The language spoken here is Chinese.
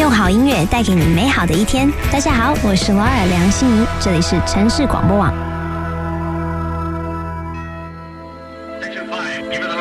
用好音乐带给你美好的一天。大家好，我是Laura梁心怡，这里是城市广播网。 Section 5, give it